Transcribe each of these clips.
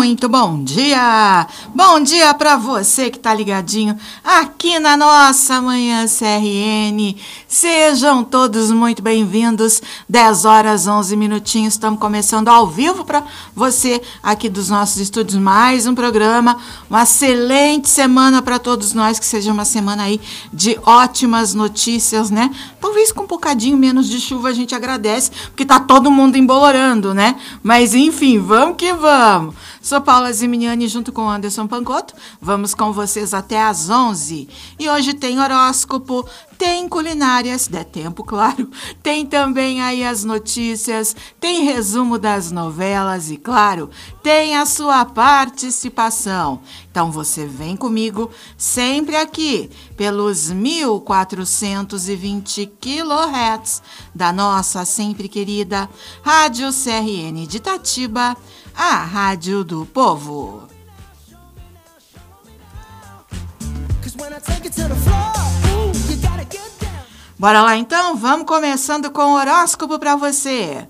muito bom dia! Bom dia para você que tá ligadinho aqui na nossa Manhã CRN. Sejam todos muito bem-vindos. 10 horas 11 minutinhos, estamos começando ao vivo para você aqui dos nossos estúdios, mais um programa. Uma excelente semana para todos nós, que seja uma semana aí de ótimas notícias, né? Talvez com um bocadinho menos de chuva a gente agradece, porque tá todo mundo embolorando, né? Mas enfim, vamos que vamos. Sou Paula Ziminiani junto com Anderson Pancotto. Vamos com vocês até às 11. E hoje tem horóscopo, tem culinária, se der tempo, claro. Tem também aí as notícias, tem resumo das novelas e, claro, tem a sua participação. Então você vem comigo sempre aqui pelos 1420 kHz da nossa sempre querida Rádio CRN de Itatiba, a Rádio do Povo. Bora lá então, vamos começando com o horóscopo para você.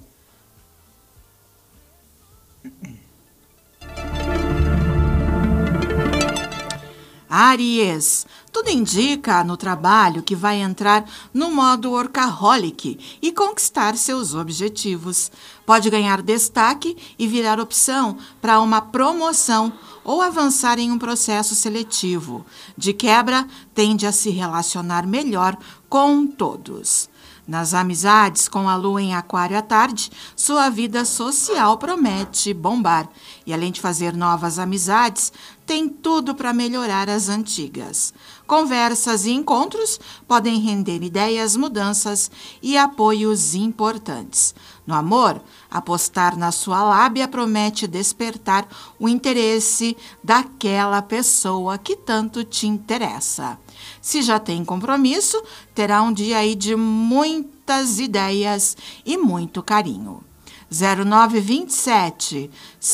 Áries, tudo indica no trabalho que vai entrar no modo workaholic e conquistar seus objetivos. Pode ganhar destaque e virar opção para uma promoção ou avançar em um processo seletivo. De quebra, tende a se relacionar melhor com todos. Nas amizades, com a lua em aquário à tarde, sua vida social promete bombar. E além de fazer novas amizades, tem tudo para melhorar as antigas. Conversas e encontros podem render ideias, mudanças e apoios importantes. No amor, apostar na sua lábia promete despertar o interesse daquela pessoa que tanto te interessa. Se já tem compromisso, terá um dia aí de muitas ideias e muito carinho. 0927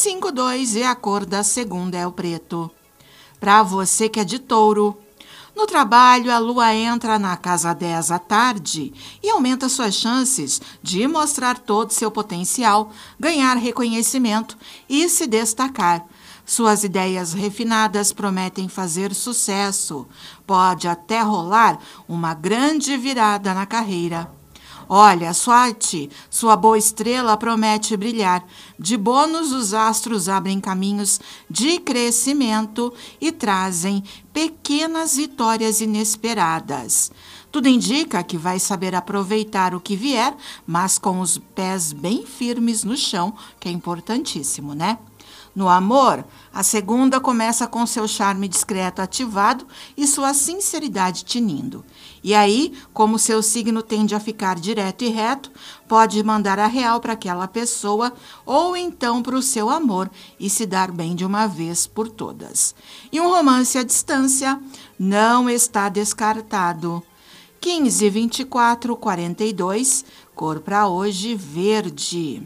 52 e a cor da segunda é o preto. Para você que é de touro, no trabalho a lua entra na casa 10 à tarde e aumenta suas chances de mostrar todo seu potencial, ganhar reconhecimento e se destacar. Suas ideias refinadas prometem fazer sucesso. Pode até rolar uma grande virada na carreira. Olha, sorte, sua boa estrela promete brilhar. De bônus, os astros abrem caminhos de crescimento e trazem pequenas vitórias inesperadas. Tudo indica que vai saber aproveitar o que vier, mas com os pés bem firmes no chão, que é importantíssimo, né? No amor, a segunda começa com seu charme discreto ativado e sua sinceridade tinindo. E aí, como seu signo tende a ficar direto e reto, pode mandar a real para aquela pessoa ou então para o seu amor e se dar bem de uma vez por todas. E um romance à distância não está descartado. 15, 24, 42, cor para hoje, verde.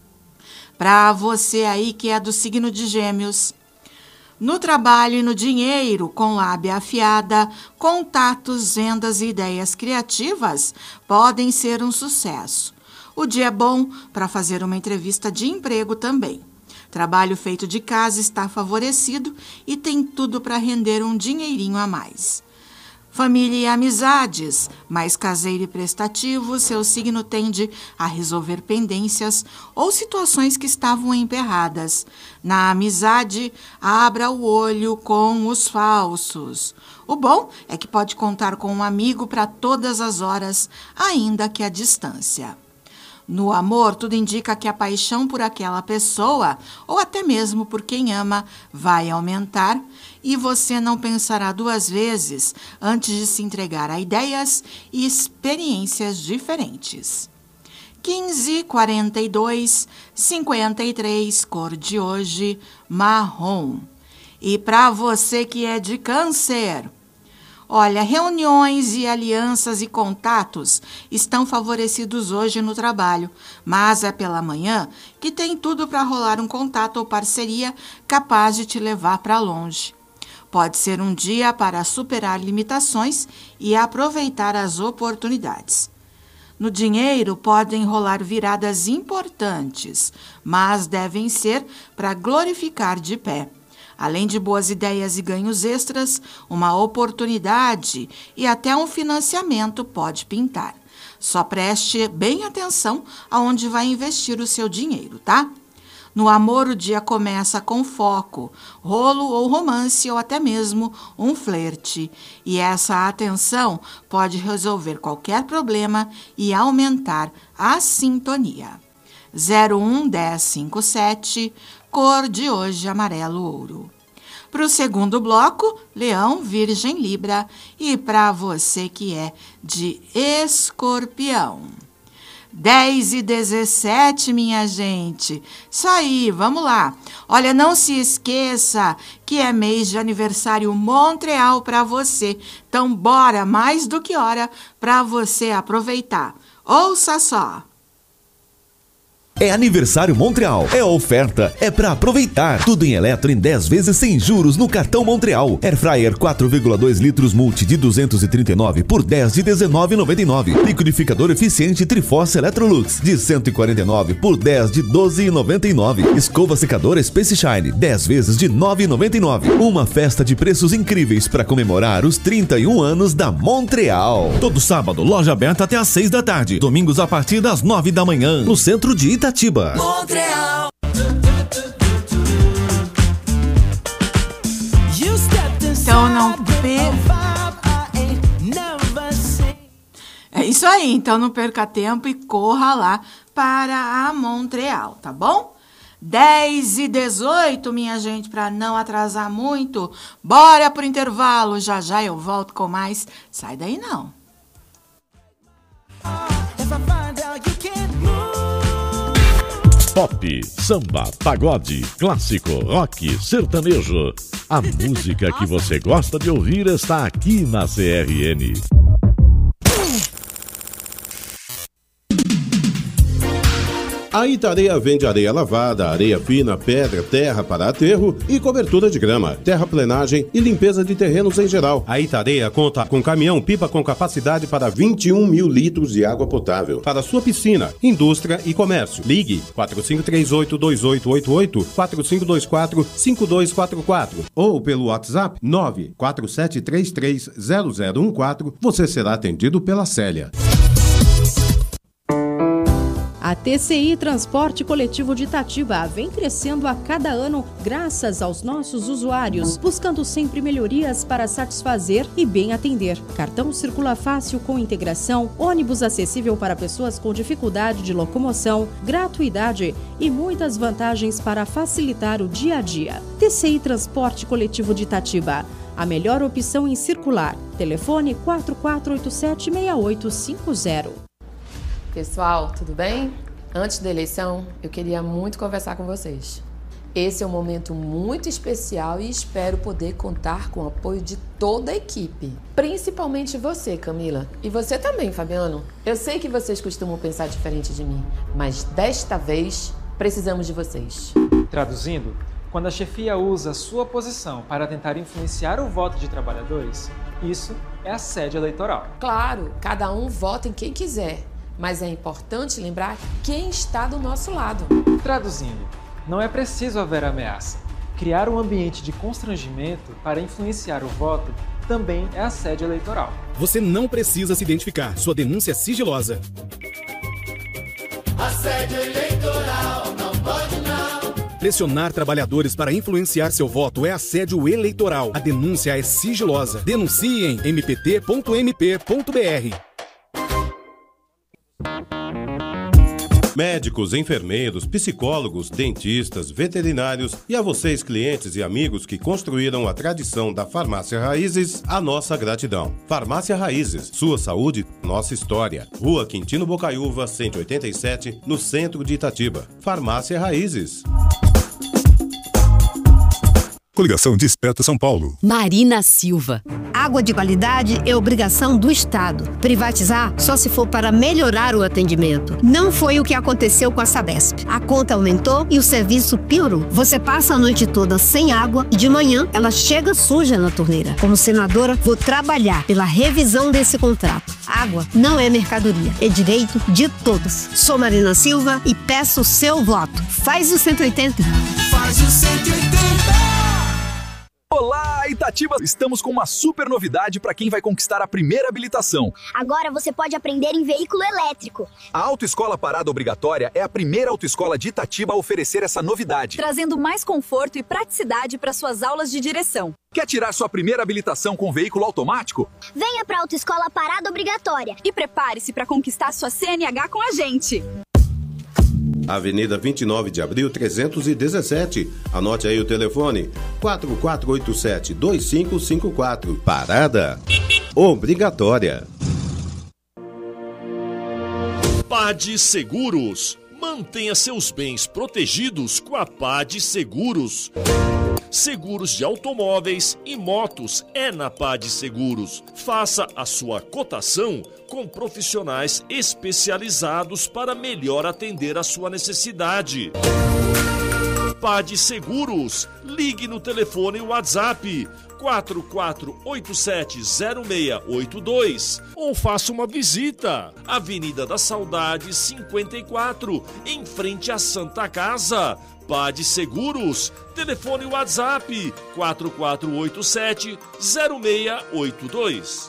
Para você aí que é do signo de Gêmeos, no trabalho e no dinheiro, com lábia afiada, contatos, vendas e ideias criativas podem ser um sucesso. O dia é bom para fazer uma entrevista de emprego também. Trabalho feito de casa está favorecido e tem tudo para render um dinheirinho a mais. Família e amizades, mais caseiro e prestativo, seu signo tende a resolver pendências ou situações que estavam emperradas. Na amizade, abra o olho com os falsos. O bom é que pode contar com um amigo para todas as horas, ainda que à distância. No amor, tudo indica que a paixão por aquela pessoa, ou até mesmo por quem ama, vai aumentar e você não pensará duas vezes antes de se entregar a ideias e experiências diferentes. 15, 42, 53, cor de hoje, marrom. E para você que é de Câncer, olha, reuniões e alianças e contatos estão favorecidos hoje no trabalho, mas é pela manhã que tem tudo para rolar um contato ou parceria capaz de te levar para longe. Pode ser um dia para superar limitações e aproveitar as oportunidades. No dinheiro podem rolar viradas importantes, mas devem ser para glorificar de pé. Além de boas ideias e ganhos extras, uma oportunidade e até um financiamento pode pintar. Só preste bem atenção aonde vai investir o seu dinheiro, tá? No amor, o dia começa com foco, rolo ou romance ou até mesmo um flerte. E essa atenção pode resolver qualquer problema e aumentar a sintonia. 011057, cor de hoje amarelo ouro. Para o segundo bloco, Leão, Virgem, Libra. E para você que é de Escorpião. 10h17, minha gente. Isso aí, vamos lá. Olha, não se esqueça que é mês de aniversário Montreal para você. Então, bora, mais do que hora, para você aproveitar. Ouça só. É aniversário Montreal, é oferta, é pra aproveitar. Tudo em eletro em 10 vezes sem juros no cartão Montreal. Airfryer 4,2 litros multi de 239 por 10 de 19,99. Liquidificador eficiente Triforce Electrolux de 149 por 10 de 12,99. Escova secadora Space Shine 10 vezes de 9,99. Uma festa de preços incríveis para comemorar os 31 anos da Montreal. Todo sábado, loja aberta até às 6 da tarde. Domingos a partir das 9 da manhã. No centro de Itatiba. Montreal. Então não É isso aí, então não perca tempo e corra lá para a Montreal, tá bom? 10h18, minha gente, para não atrasar muito. Bora pro intervalo, já já eu volto com mais. Sai daí não. Pop, samba, pagode, clássico, rock, sertanejo. A música que você gosta de ouvir está aqui na CRN. A Itareia vende areia lavada, areia fina, pedra, terra para aterro e cobertura de grama, terraplenagem e limpeza de terrenos em geral. A Itareia conta com caminhão-pipa com capacidade para 21 mil litros de água potável para sua piscina, indústria e comércio. Ligue 4538-2888, 4524-5244 ou pelo WhatsApp 947330014. Você será atendido pela Célia. A TCI Transporte Coletivo de Itatiba vem crescendo a cada ano graças aos nossos usuários, buscando sempre melhorias para satisfazer e bem atender. Cartão circula fácil com integração, ônibus acessível para pessoas com dificuldade de locomoção, gratuidade e muitas vantagens para facilitar o dia a dia. TCI Transporte Coletivo de Itatiba, a melhor opção em circular. Telefone 4487-6850. Pessoal, tudo bem? Antes da eleição, eu queria muito conversar com vocês. Esse é um momento muito especial e espero poder contar com o apoio de toda a equipe. Principalmente você, Camila. E você também, Fabiano. Eu sei que vocês costumam pensar diferente de mim, mas desta vez precisamos de vocês. Traduzindo, quando a chefia usa sua posição para tentar influenciar o voto de trabalhadores, isso é assédio eleitoral. Claro, cada um vota em quem quiser. Mas é importante lembrar quem está do nosso lado. Traduzindo, não é preciso haver ameaça. Criar um ambiente de constrangimento para influenciar o voto também é assédio eleitoral. Você não precisa se identificar. Sua denúncia é sigilosa. Assédio eleitoral, não pode não. Pressionar trabalhadores para influenciar seu voto é assédio eleitoral. A denúncia é sigilosa. Denuncie em mpt.mp.br. Médicos, enfermeiros, psicólogos, dentistas, veterinários e a vocês, clientes e amigos que construíram a tradição da Farmácia Raízes, a nossa gratidão. Farmácia Raízes, sua saúde, nossa história. Rua Quintino Bocaiúva, 187, no centro de Itatiba. Farmácia Raízes. Coligação Desperta São Paulo. Marina Silva. Água de qualidade é obrigação do Estado. Privatizar só se for para melhorar o atendimento. Não foi o que aconteceu com a Sabesp. A conta aumentou e o serviço piorou. Você passa a noite toda sem água e de manhã ela chega suja na torneira. Como senadora, vou trabalhar pela revisão desse contrato. Água não é mercadoria, é direito de todos. Sou Marina Silva e peço o seu voto. Faz o 180. Faz o 180. Olá, Itatiba! Estamos com uma super novidade para quem vai conquistar a primeira habilitação. Agora você pode aprender em veículo elétrico. A Autoescola Parada Obrigatória é a primeira autoescola de Itatiba a oferecer essa novidade, trazendo mais conforto e praticidade para suas aulas de direção. Quer tirar sua primeira habilitação com veículo automático? Venha para a Autoescola Parada Obrigatória e prepare-se para conquistar sua CNH com a gente. Avenida 29 de Abril, 317. Anote aí o telefone: 4487-2554. Parada obrigatória. PAD Seguros. Mantenha seus bens protegidos com a PAD Seguros. Seguros de automóveis e motos é na PAD Seguros. Faça a sua cotação com profissionais especializados para melhor atender a sua necessidade. PAD Seguros. Ligue no telefone WhatsApp 44870682 ou faça uma visita. Avenida da Saudade 54, em frente à Santa Casa. PAD Seguros. Telefone WhatsApp 44870682.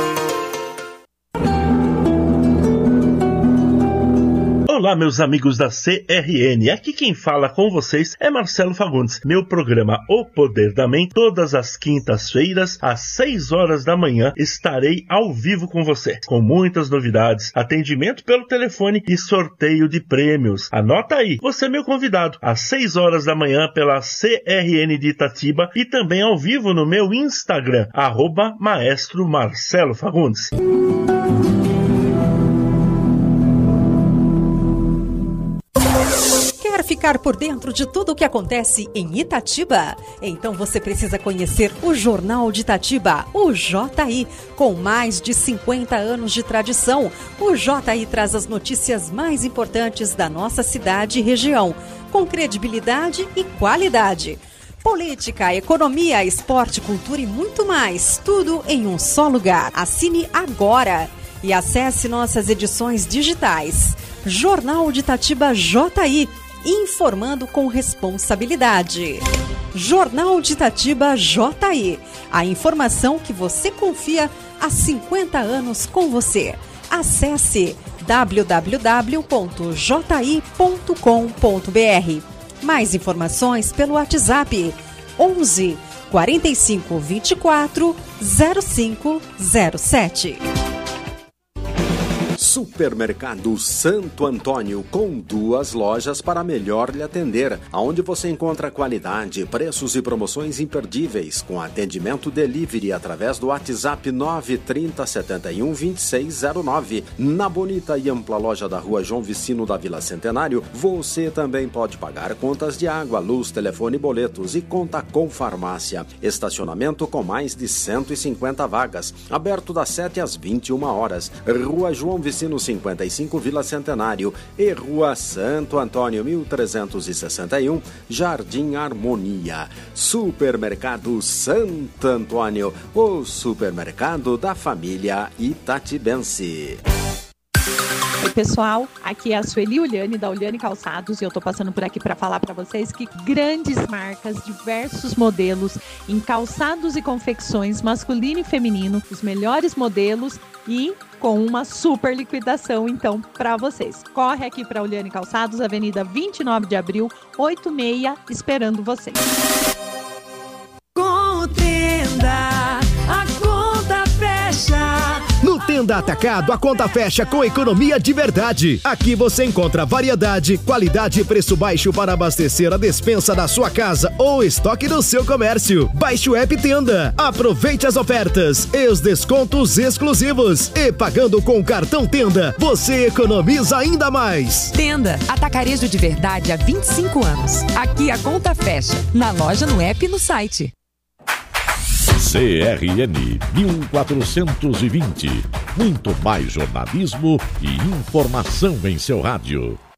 Olá, meus amigos da CRN, aqui quem fala com vocês é Marcelo Fagundes. Meu programa O Poder da Mente, todas as quintas-feiras, às 6 horas da manhã, estarei ao vivo com você, com muitas novidades, atendimento pelo telefone e sorteio de prêmios. Anota aí, você é meu convidado, às 6 horas da manhã pela CRN de Itatiba e também ao vivo no meu Instagram, @Maestro Marcelo Fagundes. Quer ficar por dentro de tudo o que acontece em Itatiba? Então você precisa conhecer o Jornal de Itatiba, o JI. Com mais de 50 anos de tradição, o JI traz as notícias mais importantes da nossa cidade e região, com credibilidade e qualidade. Política, economia, esporte, cultura e muito mais, tudo em um só lugar. Assine agora e acesse nossas edições digitais. Jornal de Itatiba JI, informando com responsabilidade. Jornal de Itatiba JI, a informação que você confia há 50 anos com você. Acesse www.ji.com.br. Mais informações pelo WhatsApp 11 45 24 0507. Supermercado Santo Antônio, com 2 lojas para melhor lhe atender, onde você encontra qualidade, preços e promoções imperdíveis, com atendimento delivery através do WhatsApp 930 71 2609. Na bonita e ampla loja da Rua João Vicino da Vila Centenário, você também pode pagar contas de água, luz, telefone e boletos e conta com farmácia. Estacionamento com mais de 150 vagas, aberto das 7 às 21 horas. Rua João Vicino 55, Vila Centenário, e Rua Santo Antônio 1361, Jardim Harmonia. Supermercado Santo Antônio, o supermercado da família itatibense. Oi pessoal, aqui é a Sueli Uliane da Uliane Calçados e eu tô passando por aqui para falar para vocês que grandes marcas, diversos modelos em calçados e confecções masculino e feminino, os melhores modelos e com uma super liquidação, então, para vocês. Corre aqui para Uliane Calçados, Avenida 29 de Abril, 86, esperando vocês. Contenda, a conta fecha. No Tenda Atacado, a conta fecha com economia de verdade. Aqui você encontra variedade, qualidade e preço baixo para abastecer a despensa da sua casa ou estoque do seu comércio. Baixe o app Tenda. Aproveite as ofertas e os descontos exclusivos. E pagando com o cartão Tenda, você economiza ainda mais. Tenda, atacarejo de verdade há 25 anos. Aqui a conta fecha. Na loja, no app e no site. CRN 1420. Muito mais jornalismo e informação em seu rádio.